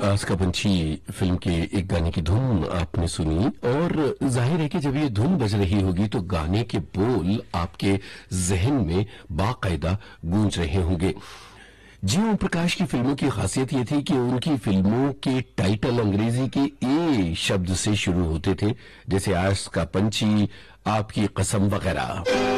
आस का पंछी फिल्म के एक गाने की धुन आपने सुनी और जाहिर है कि जब ये धुन बज रही होगी तो गाने के बोल आपके जहन में बाकायदा गूंज रहे होंगे। जी ओम प्रकाश की फिल्मों की खासियत ये थी कि उनकी फिल्मों के टाइटल अंग्रेजी के ए शब्द से शुरू होते थे, जैसे आस का पंछी, आपकी कसम वगैरह।